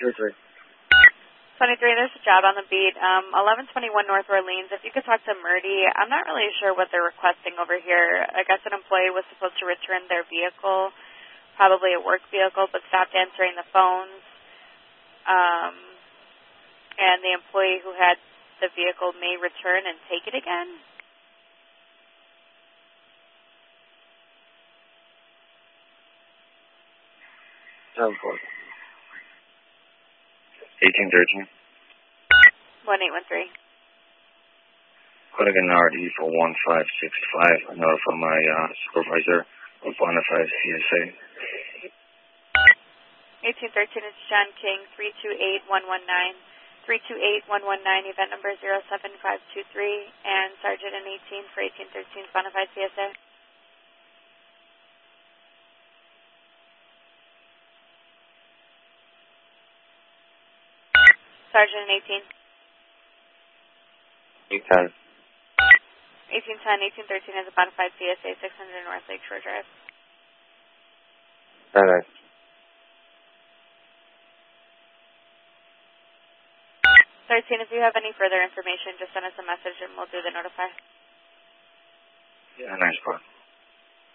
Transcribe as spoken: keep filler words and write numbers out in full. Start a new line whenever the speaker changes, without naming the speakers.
twenty-three.
twenty-three, there's a job on the beat. Um, eleven twenty-one North Orleans. If you could talk to Murdy, I'm not really sure what they're requesting over here. I guess an employee was supposed to return their vehicle, probably a work vehicle, but stopped answering the phones. Um, and the employee who had the vehicle may return and take it again.
Sounds good.
eighteen thirteen.
one eight one three.
Calling an R D for one five six five. I notify my uh, supervisor of one five C S A.
eighteen thirteen, it's John King, three two eight one one nine. three two eight one one nine, event number zero seven five two three, and Sergeant in eighteen for eighteen thirteen, Bonafide C S A. Sergeant in eighteen.
eight ten.
eighteen ten, eighteen thirteen is a Bonafide C S A, six hundred North Lakeshore Drive.
All right.
thirteen, if you have any further information, just send us a message and we'll do the notify.
Yeah, nice one.